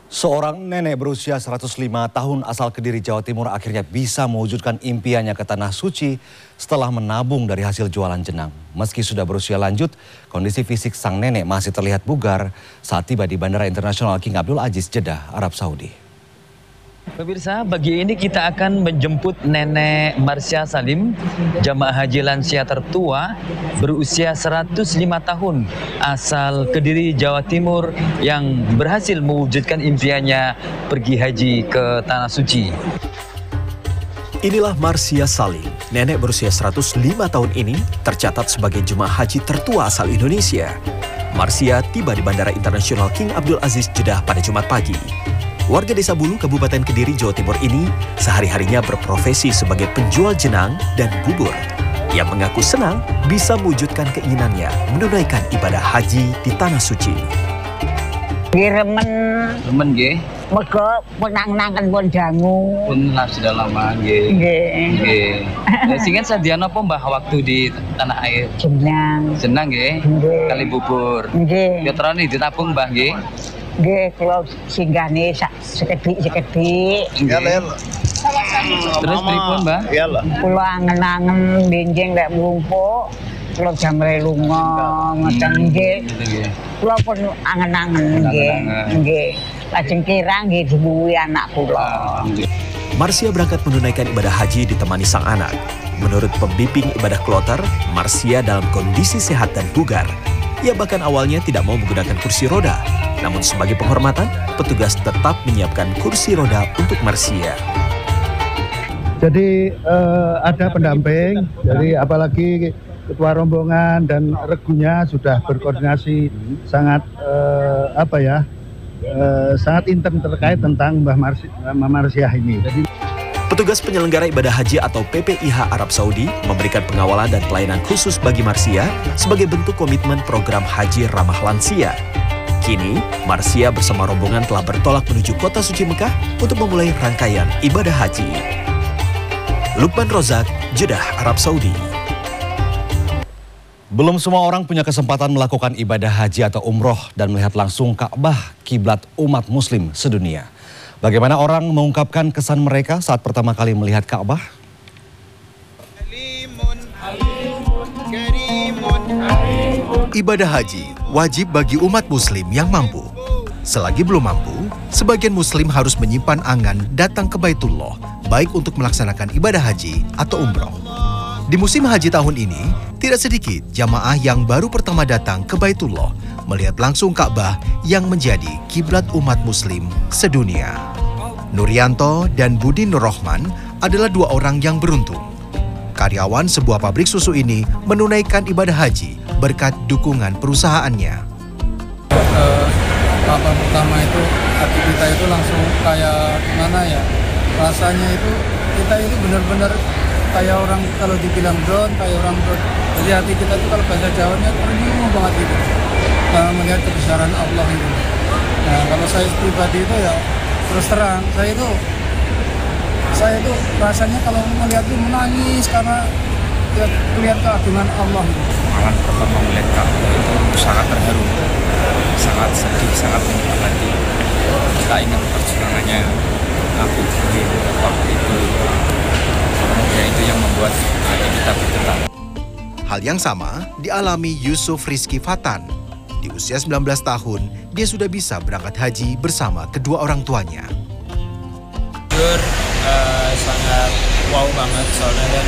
Seorang nenek berusia 105 tahun asal Kediri, Jawa Timur akhirnya bisa mewujudkan impiannya ke Tanah Suci setelah menabung dari hasil jualan jenang. Meski sudah berusia lanjut, kondisi fisik sang nenek masih terlihat bugar saat tiba di Bandara Internasional King Abdul Aziz, Jeddah, Arab Saudi. Pemirsa, pagi ini kita akan menjemput Nenek Marsya Salim, jamaah haji lansia tertua berusia 105 tahun asal Kediri, Jawa Timur yang berhasil mewujudkan impiannya pergi haji ke Tanah Suci. Inilah Marsya Salim, nenek berusia 105 tahun ini tercatat sebagai jemaah haji tertua asal Indonesia. Marsya tiba di Bandara Internasional King Abdul Aziz, Jeddah pada Jumat pagi. Warga Desa Bulu, Kabupaten Kediri, Jawa Timur ini sehari-harinya berprofesi sebagai penjual jenang dan bubur. Ia mengaku senang bisa mewujudkan keinginannya menunaikan ibadah haji di Tanah Suci. Remen nggih. Mergo penang-nangan pun dangu. Pun sudah lama nggih. Nggih. Singen sadian apa Mbah waktu di tanah air? Jenang. Jenang nggih. Kali bubur. Nggih. Ya terane ditabung Mbah nggih. Nggih, kula singgane sekedhik. Terus pripun Mbah? Iyalah. Kula angen-angen benjing lek mlumpuk, kula jamre lunga ngoten nggih. Kula pun angen-angen nggih. Lajeng kirang nggih dibuwi anak kula. Marsya berangkat menunaikan ibadah haji ditemani sang anak. Menurut pembimbing ibadah kloter, Marsya dalam kondisi sehat dan bugar. Ia bahkan awalnya tidak mau menggunakan kursi roda. Namun sebagai penghormatan, petugas tetap menyiapkan kursi roda untuk Marsya. Jadi ada pendamping, jadi apalagi ketua rombongan dan regunya sudah berkoordinasi sangat sangat intens terkait tentang Mbah Marsyah ini. Jadi, petugas penyelenggara ibadah haji atau PPIH Arab Saudi memberikan pengawalan dan pelayanan khusus bagi Marsya sebagai bentuk komitmen program haji ramah lansia. Kini, Marsya bersama rombongan telah bertolak menuju kota suci Mekah untuk memulai rangkaian ibadah haji. Lukman Rozak, Jeddah, Arab Saudi. Belum semua orang punya kesempatan melakukan ibadah haji atau umroh dan melihat langsung Ka'bah, kiblat umat muslim sedunia. Bagaimana orang mengungkapkan kesan mereka saat pertama kali melihat Ka'bah? Ibadah haji wajib bagi umat muslim yang mampu. Selagi belum mampu, sebagian muslim harus menyimpan angan datang ke Baitullah, baik untuk melaksanakan ibadah haji atau umroh. Di musim haji tahun ini, tidak sedikit jamaah yang baru pertama datang ke Baitullah melihat langsung Ka'bah yang menjadi kiblat umat muslim sedunia. Nurianto dan Budi Nurrohman adalah dua orang yang beruntung. Karyawan sebuah pabrik susu ini menunaikan ibadah haji berkat dukungan perusahaannya. Apa pertama itu hati kita itu langsung kayak mana ya, rasanya itu kita itu benar-benar kayak orang kalau dibilang down, kayak orang down. Jadi hati kita itu kalau bahasa Jawanya ternyuh banget gitu, melihat kebesaran Allah itu. Nah kalau saya pribadi itu ya terus terang saya itu rasanya kalau melihat itu menangis karena melihat keagungan Allah itu. Malam pertama melihat Ka'bah itu sangat terharu, sangat sedih, sangat menyiksa hati. Kita ingat perjuangannya Abu Bakar waktu itu. Ya itu yang membuat hati kita bergetar. Hal yang sama dialami Yusuf Rizky Fatan. Di usia 19 tahun, dia sudah bisa berangkat haji bersama kedua orang tuanya. Jujur sangat wow banget soalnya, dan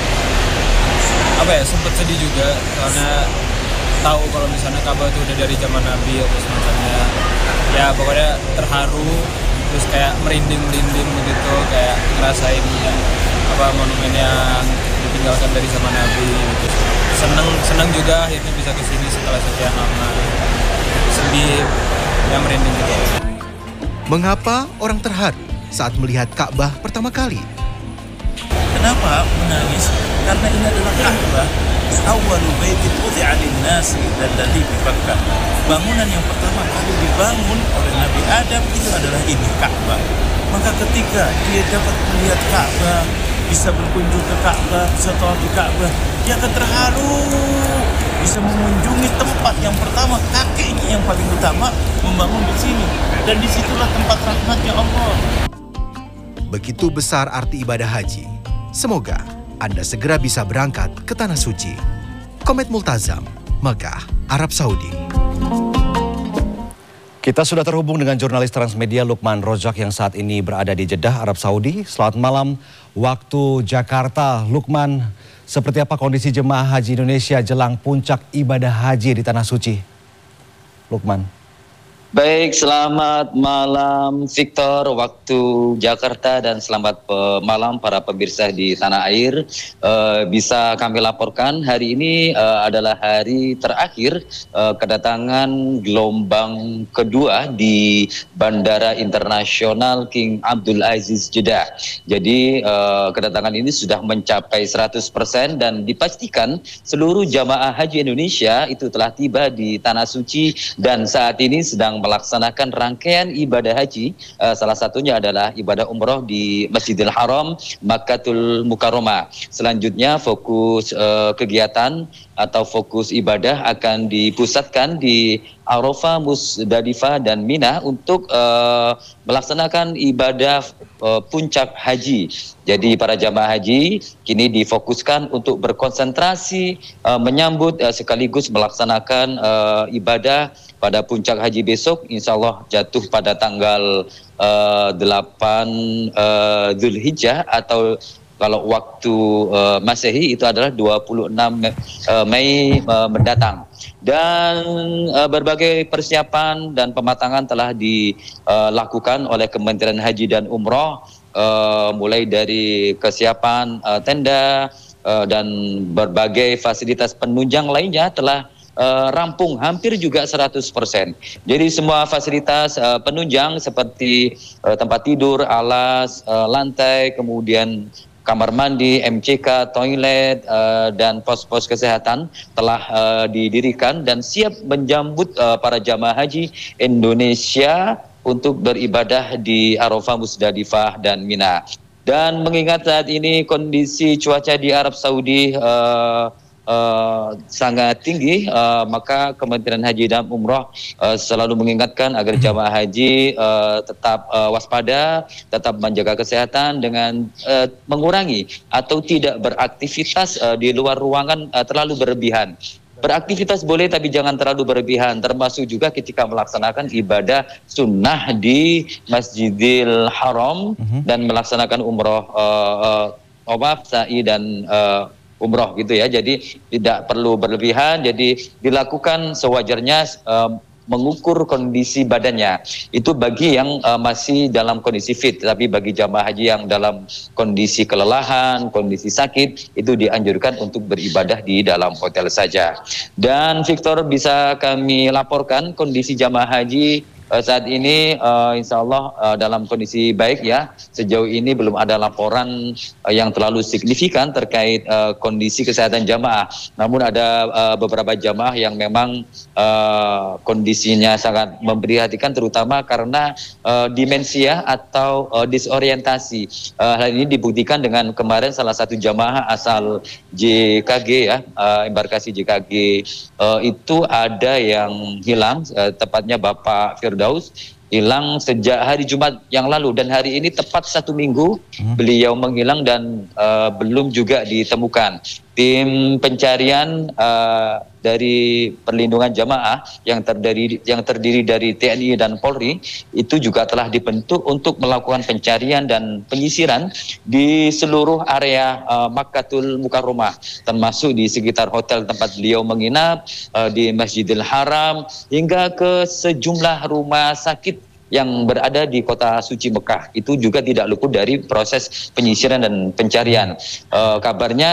sempat sedih juga karena tahu kalau misalnya Ka'bah itu udah dari zaman Nabi atau semacamnya. Ya pokoknya terharu, terus kayak merinding begitu, kayak ngerasain monumen yang ditinggalkan dari zaman Nabi gitu. Seneng juga akhirnya bisa kesini setelah sekian lama. Sedih, ya merinding gitu. Mengapa orang terharu saat melihat Ka'bah pertama kali? Kenapa menangis? Karena ini adalah Ka'bah, awwalu baitin wudi'a lin-nasi alladzi bi Makkah. Bangunan yang pertama kali dibangun oleh Nabi Adam itu adalah ini, Ka'bah. Maka ketika dia dapat melihat Ka'bah, bisa berkunjung ke Ka'bah, bisa tawaf di Ka'bah, dia akan terharu bisa mengunjungi tempat yang pertama, kakeknya yang paling utama membangun di sini, dan disitulah tempat rahmatnya Allah. Begitu besar arti ibadah haji. Semoga Anda segera bisa berangkat ke Tanah Suci. Komet Multazam, Mekah, Arab Saudi. Kita sudah terhubung dengan jurnalis Transmedia Lukman Rozak yang saat ini berada di Jeddah, Arab Saudi. Selamat malam waktu Jakarta. Lukman, seperti apa kondisi jemaah haji Indonesia jelang puncak ibadah haji di Tanah Suci? Lukman. Baik, selamat malam Victor, waktu Jakarta, dan selamat malam para pemirsa di tanah air. Bisa kami laporkan hari ini adalah hari terakhir kedatangan gelombang kedua di Bandara Internasional King Abdul Aziz Jeddah. Jadi kedatangan ini sudah mencapai 100% dan dipastikan seluruh jamaah haji Indonesia itu telah tiba di Tanah Suci dan saat ini sedang melaksanakan rangkaian ibadah haji. Salah satunya adalah ibadah umroh di Masjidil Haram, Makkatul Mukarramah. Selanjutnya fokus kegiatan atau fokus ibadah akan dipusatkan di Arafah, Musdalifah, dan Mina untuk melaksanakan ibadah puncak haji. Jadi para jamaah haji kini difokuskan untuk berkonsentrasi menyambut sekaligus melaksanakan ibadah pada puncak haji besok, insya Allah jatuh pada tanggal 8 Zulhijjah atau kalau waktu Masehi itu adalah 26 Mei mendatang. Dan berbagai persiapan dan pematangan telah dilakukan oleh Kementerian Haji dan Umroh, mulai dari kesiapan tenda dan berbagai fasilitas penunjang lainnya telah rampung hampir juga 100%. Jadi semua fasilitas penunjang seperti tempat tidur, alas, lantai, kemudian kamar mandi, MCK, toilet, dan pos-pos kesehatan telah didirikan dan siap menjambut para jamaah haji Indonesia untuk beribadah di Arafah, Musdalifah, dan Mina. Dan mengingat saat ini kondisi cuaca di Arab Saudi sangat tinggi, maka Kementerian Haji dan Umroh selalu mengingatkan agar jamaah haji tetap waspada, tetap menjaga kesehatan dengan mengurangi atau tidak beraktivitas di luar ruangan terlalu berlebihan. Beraktivitas boleh tapi jangan terlalu berlebihan, termasuk juga ketika melaksanakan ibadah sunnah di Masjidil Haram dan melaksanakan umroh, tawaf, sa'i, dan umroh gitu ya. Jadi tidak perlu berlebihan, jadi dilakukan sewajarnya, mengukur kondisi badannya. Itu bagi yang masih dalam kondisi fit, tapi bagi jamaah haji yang dalam kondisi kelelahan, kondisi sakit, itu dianjurkan untuk beribadah di dalam hotel saja. Dan Victor, bisa kami laporkan kondisi jamaah haji saat ini insya Allah dalam kondisi baik ya. Sejauh ini belum ada laporan yang terlalu signifikan terkait kondisi kesehatan jamaah. Namun ada beberapa jamaah yang memang kondisinya sangat memprihatinkan, terutama karena demensia atau disorientasi. Hal ini dibuktikan dengan kemarin salah satu jamaah asal JKG ya, embarkasi JKG itu ada yang hilang, tepatnya Bapak Firdaus, hilang sejak hari Jumat yang lalu, dan hari ini tepat 1 minggu beliau menghilang dan belum juga ditemukan. Tim pencarian dari perlindungan jamaah yang terdiri dari TNI dan Polri itu juga telah dibentuk untuk melakukan pencarian dan penyisiran di seluruh area Makkatul Mukarramah, termasuk di sekitar hotel tempat beliau menginap, di Masjidil Haram, hingga ke sejumlah rumah sakit yang berada di kota suci Mekah. Itu juga tidak luput dari proses penyisiran dan pencarian. Kabarnya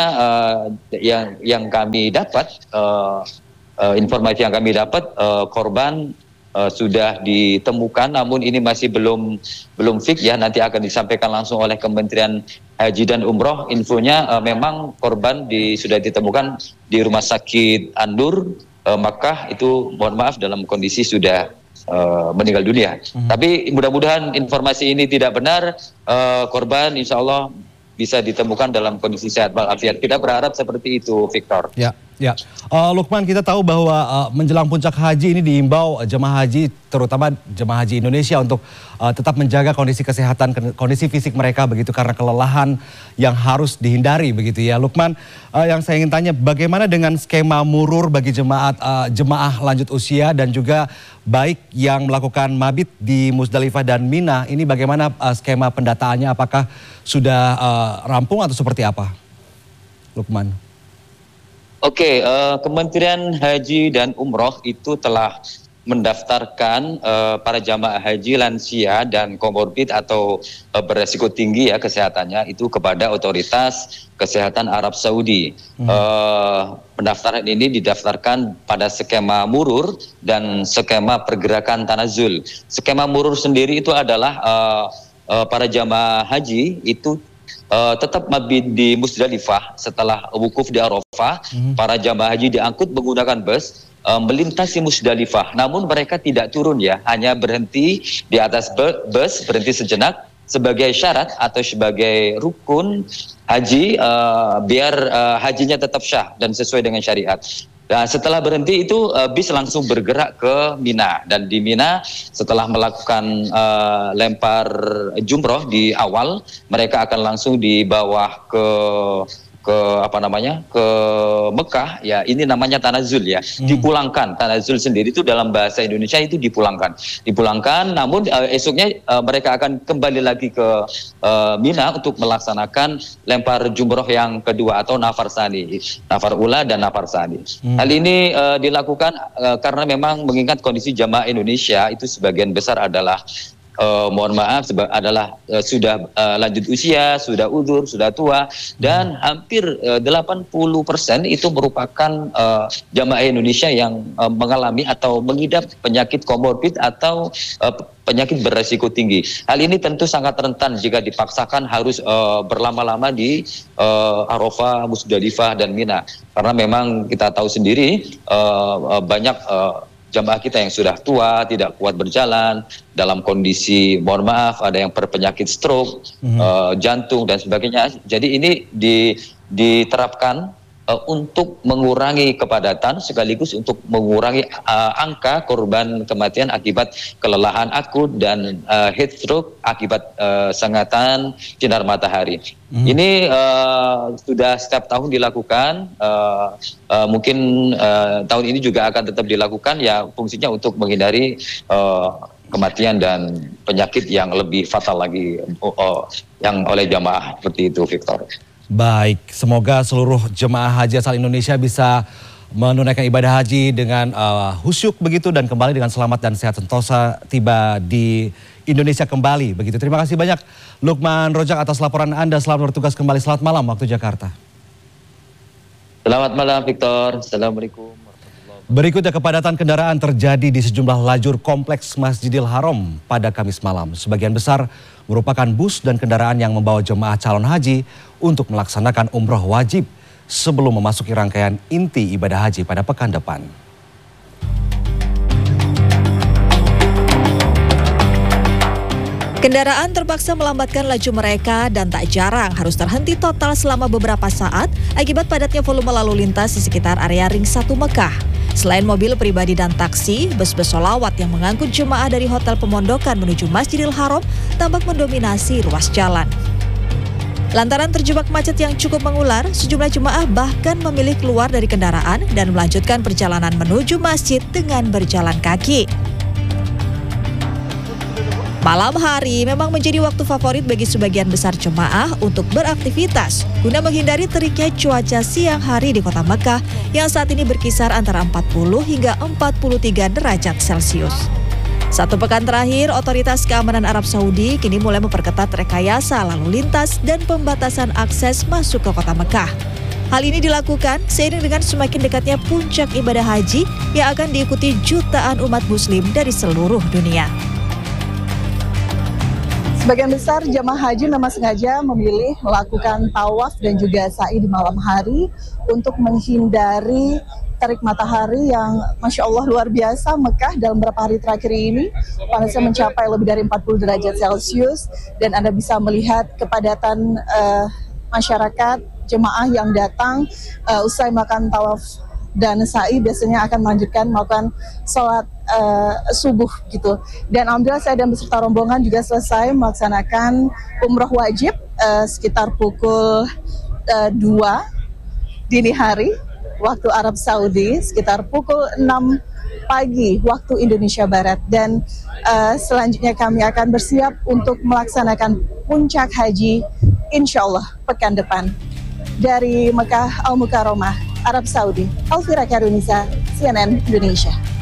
yang kami dapat, informasi yang kami dapat, korban sudah ditemukan, namun ini masih belum fix ya, nanti akan disampaikan langsung oleh Kementerian Haji dan Umroh. Infonya memang korban sudah ditemukan di Rumah Sakit An-Nur Makkah, itu mohon maaf dalam kondisi sudah meninggal dunia. Tapi mudah-mudahan informasi ini tidak benar, korban insya Allah bisa ditemukan dalam kondisi sehat walafiat. Kita berharap seperti itu, Victor. Ya. Ya, Lukman, kita tahu bahwa menjelang puncak haji ini diimbau jemaah haji, terutama jemaah haji Indonesia untuk tetap menjaga kondisi kesehatan, kondisi fisik mereka begitu karena kelelahan yang harus dihindari begitu ya. Lukman, yang saya ingin tanya, bagaimana dengan skema murur bagi jemaah lanjut usia dan juga baik yang melakukan mabit di Musdalifah dan Mina, ini bagaimana skema pendataannya? Apakah sudah rampung atau seperti apa, Lukman? Oke, Kementerian Haji dan Umroh itu telah mendaftarkan para jamaah haji lansia dan komorbid atau beresiko tinggi ya kesehatannya itu kepada otoritas kesehatan Arab Saudi. Pendaftaran ini didaftarkan pada skema murur dan skema pergerakan tanazul. Skema murur sendiri itu adalah para jamaah haji itu tetap mabit di Musdalifah setelah wukuf di Arafah. Para jamaah haji diangkut menggunakan bus melintasi Musdalifah, namun mereka tidak turun ya, hanya berhenti di atas bus, berhenti sejenak sebagai syarat atau sebagai rukun haji biar hajinya tetap syah dan sesuai dengan syariat. Nah, setelah berhenti itu bis langsung bergerak ke Mina, dan di Mina setelah melakukan lempar jumroh di awal, mereka akan langsung dibawa ke Mekah ya, ini namanya tanazul ya, dipulangkan. Tanazul sendiri itu dalam bahasa Indonesia itu dipulangkan, namun esoknya mereka akan kembali lagi ke Mina untuk melaksanakan lempar jumroh yang kedua atau nafar sani, nafar ula dan nafar sani. Hal ini dilakukan karena memang mengingat kondisi jamaah Indonesia itu sebagian besar adalah mohon maaf adalah sudah lanjut usia, sudah udzur, sudah tua, dan hampir 80% itu merupakan jamaah Indonesia yang mengalami atau mengidap penyakit komorbid atau penyakit beresiko tinggi. Hal ini tentu sangat rentan jika dipaksakan harus berlama-lama di Arafah, Musdalifah dan Mina, karena memang kita tahu sendiri banyak jamaah kita yang sudah tua, tidak kuat berjalan, dalam kondisi, mohon maaf, ada yang berpenyakit stroke, jantung, dan sebagainya. Jadi ini diterapkan untuk mengurangi kepadatan sekaligus untuk mengurangi angka korban kematian akibat kelelahan akut dan heat stroke akibat sengatan sinar matahari. Ini sudah setiap tahun dilakukan, mungkin tahun ini juga akan tetap dilakukan ya, fungsinya untuk menghindari kematian dan penyakit yang lebih fatal lagi yang oleh jamaah seperti itu, Victor. Baik, semoga seluruh jemaah haji asal Indonesia bisa menunaikan ibadah haji dengan khusyuk begitu dan kembali dengan selamat dan sehat sentosa tiba di Indonesia kembali begitu. Terima kasih banyak Lukman Rojak atas laporan Anda. Selamat bertugas kembali. Selamat malam waktu Jakarta. Selamat malam Victor. Assalamualaikum. Berikutnya, kepadatan kendaraan terjadi di sejumlah lajur kompleks Masjidil Haram pada Kamis malam. Sebagian besar merupakan bus dan kendaraan yang membawa jemaah calon haji untuk melaksanakan umroh wajib sebelum memasuki rangkaian inti ibadah haji pada pekan depan. Kendaraan terpaksa melambatkan laju mereka dan tak jarang harus terhenti total selama beberapa saat akibat padatnya volume lalu lintas di sekitar area Ring 1 Mekah. Selain mobil pribadi dan taksi, bus-bus sholawat yang mengangkut jemaah dari Hotel Pemondokan menuju Masjidil Haram tampak mendominasi ruas jalan. Lantaran terjebak macet yang cukup mengular, sejumlah jemaah bahkan memilih keluar dari kendaraan dan melanjutkan perjalanan menuju masjid dengan berjalan kaki. Malam hari memang menjadi waktu favorit bagi sebagian besar jemaah untuk beraktivitas guna menghindari teriknya cuaca siang hari di kota Mekah yang saat ini berkisar antara 40 hingga 43 derajat Celcius. Satu pekan terakhir, otoritas keamanan Arab Saudi kini mulai memperketat rekayasa lalu lintas dan pembatasan akses masuk ke kota Mekah. Hal ini dilakukan seiring dengan semakin dekatnya puncak ibadah haji yang akan diikuti jutaan umat muslim dari seluruh dunia. Sebagian besar jamaah haji memang sengaja memilih melakukan tawaf dan juga sa'i di malam hari untuk menghindari terik matahari yang Masya Allah luar biasa. Mekah dalam beberapa hari terakhir ini panasnya mencapai lebih dari 40 derajat Celcius dan Anda bisa melihat kepadatan masyarakat jemaah yang datang usai makan tawaf dan sa'i biasanya akan melanjutkan melakukan sholat subuh gitu. Dan alhamdulillah saya dan beserta rombongan juga selesai melaksanakan umroh wajib sekitar pukul 2 dini hari waktu Arab Saudi, sekitar pukul 6 pagi waktu Indonesia Barat. Dan selanjutnya kami akan bersiap untuk melaksanakan puncak haji insya Allah pekan depan. Dari Mekah Al Mukarramah, Arab Saudi, Alfira Karunisa, CNN Indonesia.